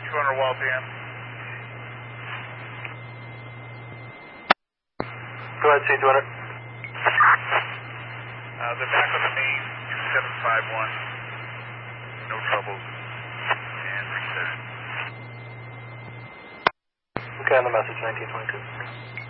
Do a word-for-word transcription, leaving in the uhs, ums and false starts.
two hundred wall P M. Go ahead, C two hundred. Uh, they're back on the main, two seven five one. No troubles. And reset. Okay, on the message, nineteen twenty-two.